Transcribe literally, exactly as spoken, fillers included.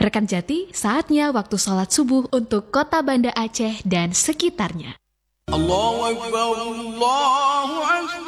Rekan Jati, saatnya waktu sholat subuh untuk kota Banda Aceh dan sekitarnya. Allahu Akbar, Allahu Akbar.